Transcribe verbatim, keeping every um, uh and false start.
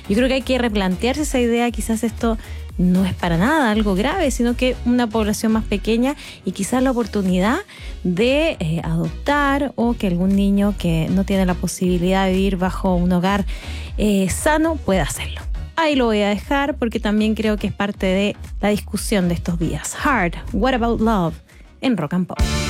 Yo creo que hay que replantearse esa idea. Quizás esto no es para nada algo grave, sino que una población más pequeña y quizás la oportunidad de eh, adoptar, o que algún niño que no tiene la posibilidad de vivir bajo un hogar eh, sano pueda hacerlo. Ahí lo voy a dejar porque también creo que es parte de la discusión de estos días. Hard, What About Love, en Rock and Pop.